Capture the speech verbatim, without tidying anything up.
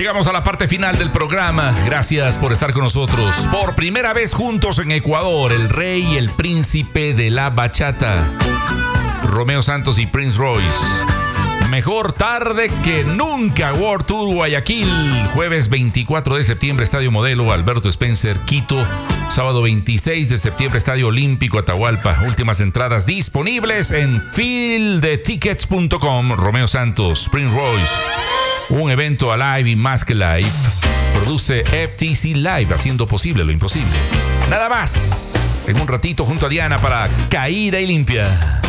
Llegamos a la parte final del programa. Gracias por estar con nosotros. Por primera vez juntos en Ecuador, el rey y el príncipe de la bachata, Romeo Santos y Prince Royce. Mejor tarde que nunca. World Tour Guayaquil, jueves veinticuatro de septiembre, Estadio Modelo Alberto Spencer, Quito. Sábado veintiséis de septiembre, Estadio Olímpico Atahualpa. Últimas entradas disponibles en feel the tickets punto com. Romeo Santos, Prince Royce. Un evento alive y más que live. Produce F T C Live, haciendo posible lo imposible. Nada más. En un ratito junto a Diana para Caída y Limpia.